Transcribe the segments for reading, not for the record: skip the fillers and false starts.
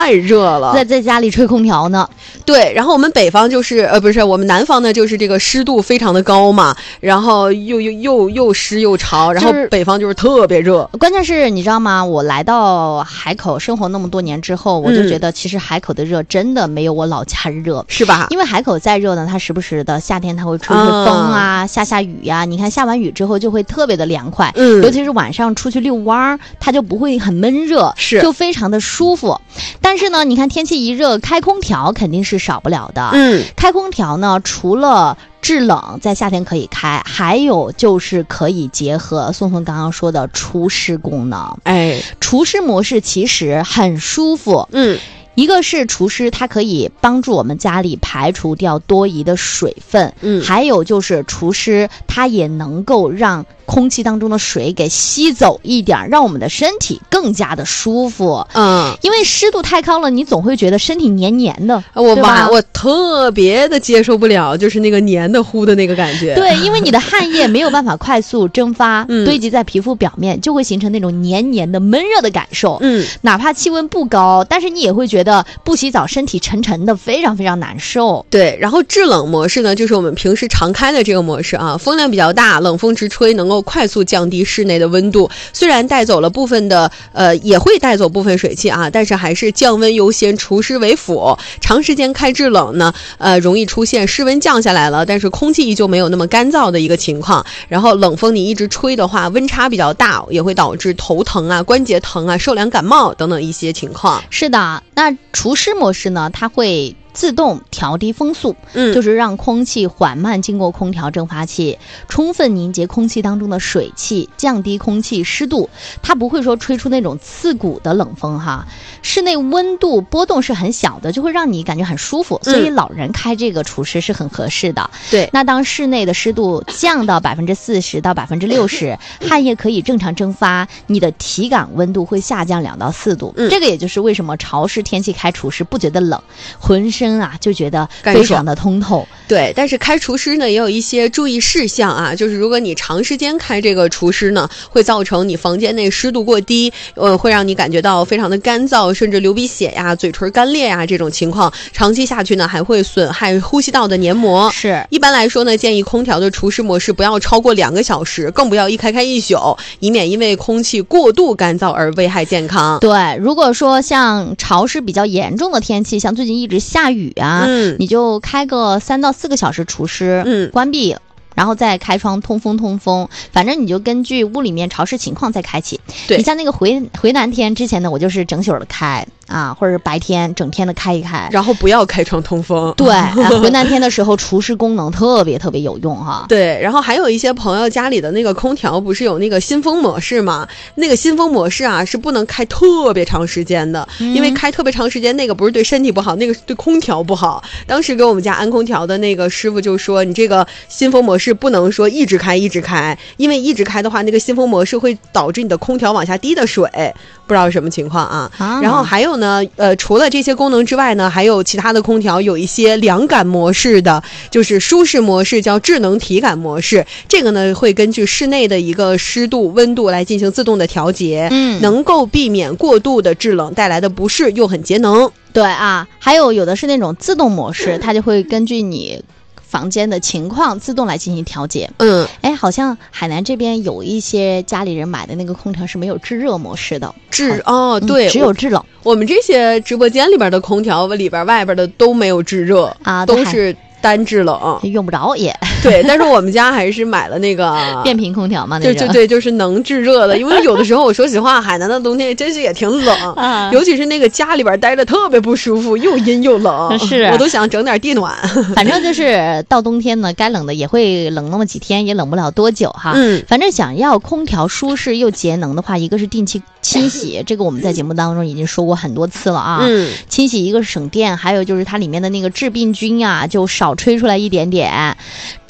太热了， 在家里吹空调呢。 对，然后我们北方就是不是我们南方呢，就是这个湿度非常的高嘛，然后又湿又潮，然后北方就是特别热。 关键是你知道吗？我来到海口生活那么多年之后，我就觉得其实海口的热真的没有我老家热， 是吧？ 因为海口再热呢，它时不时的夏天它会吹吹风啊，下雨呀。你看下完雨之后就会特别的凉快，尤其是晚上出去遛弯，它就不会很闷热，就非常的舒服。但是呢，你看天气一热，开空调肯定是少不了的。开空调呢，除了制冷在夏天可以开，还有就是可以结合宋宋刚刚说的除湿功能。除湿模式其实很舒服。一个是除湿，它可以帮助我们家里排除掉多余的水分，还有就是除湿，它也能够让空气当中的水给吸走一点，让我们的身体更加的舒服。因为湿度太高了，你总会觉得身体黏黏的。 我特别的接受不了，就是那个黏的糊的那个感觉。 对，因为你的汗液没有办法快速蒸发，堆积在皮肤表面，就会形成那种黏黏的闷热的感受。哪怕气温不高，但是你也会觉得不洗澡身体沉沉的，非常非常难受。 对，然后制冷模式呢，就是我们平时常开的这个模式啊，风量比较大，冷风直吹，能够快速降低室内的温度。虽然带走了部分的也会带走部分水汽啊，但是还是降温优先，除湿为辅。长时间开制冷呢，容易出现室温降下来了，但是空气依旧没有那么干燥的一个情况。然后冷风你一直吹的话，温差比较大，也会导致头疼啊、关节疼啊、受凉感冒等等一些情况。 是的，那除湿模式呢，它会自动调低风速，就是让空气缓慢经过空调蒸发器，充分凝结空气当中的水汽，降低空气湿度。它不会说吹出那种刺骨的冷风哈。室内温度波动是很小的，就会让你感觉很舒服，所以老人开这个除湿是很合适的。 对， 那当室内的湿度降到40%到60%，汗液可以正常蒸发，你的体感温度会下降2到4度。这个也就是为什么潮湿天气开除湿不觉得冷，浑身啊就觉得非常的通透。 对，但是开除湿呢也有一些注意事项啊，就是如果你长时间开这个除湿呢，会造成你房间内湿度过低，会让你感觉到非常的干燥，甚至流鼻血呀、嘴唇干裂呀这种情况，长期下去呢还会损害呼吸道的黏膜。 是， 一般来说呢，建议空调的除湿模式不要超过2个小时，更不要一开一宿，以免因为空气过度干燥而危害健康。 对，如果说像潮湿比较严重的天气，像最近一直下雨啊，你就开个3到4个小时除湿，关闭，然后再开窗通风，反正你就根据屋里面潮湿情况再开启。 对， 你像那个回南天之前呢，我就是整宿的开啊，或者白天整天的开一开， 然后不要开窗通风。 对，回南天的时候除湿功能特别有用哈。 对，然后还有一些朋友家里的那个空调不是有那个新风模式吗？那个新风模式啊是不能开特别长时间的，因为开特别长时间那个不是对身体不好，那个是对空调不好。当时给我们家安空调的那个师傅就说，你这个新风模式不能说一直开，因为一直开的话，那个新风模式会导致你的空调往下滴的水，不知道是什么情况啊。然后还有呢，除了这些功能之外呢，还有其他的空调有一些凉感模式的，就是舒适模式叫智能体感模式。这个呢会根据室内的一个湿度、温度来进行自动的调节，能够避免过度的制冷带来的不适，又很节能。 对啊，还有的是那种自动模式，它就会根据你房间的情况自动来进行调节。好像海南这边有一些家里人买的那个空调是没有制热模式的。 对， 只有制冷。 我们这些直播间里边的空调里边外边的都没有制热啊，都是单制冷， 用不着也。 对，但是我们家还是买了那个变频空调嘛，那对，就是能制热的。因为有的时候我说实话，海南的冬天真是也挺冷，尤其是那个家里边待着特别不舒服，又阴又冷， 是我都想整点地暖。 反正就是到冬天呢，该冷的也会冷那么几天，也冷不了多久哈。反正想要空调舒适又节能的话，一个是定期清洗，这个我们在节目当中已经说过很多次了啊。清洗一个省电，还有就是它里面的那个致病菌啊，就少吹出来一点点。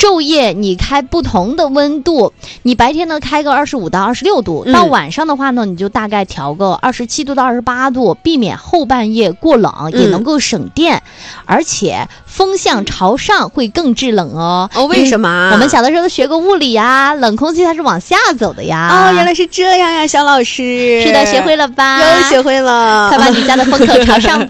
昼夜你开不同的温度，你白天呢开个25到26度，到晚上的话呢，你就大概调个27度到28度，避免后半夜过冷，也能够省电，而且风向朝上会更制冷哦。 为什么？ 我们小的时候都学过物理呀，冷空气它是往下走的呀。 原来是这样呀，小老师。 是的，学会了吧？ 又学会了， 快把你家的风口朝上吧。